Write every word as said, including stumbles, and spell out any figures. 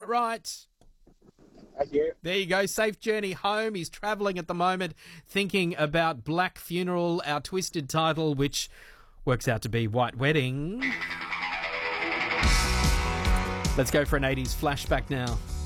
right? Thank you. There you go. Safe journey home. He's travelling at the moment, thinking about Black Funeral, our twisted title, which works out to be White Wedding. Let's go for an eighties flashback now.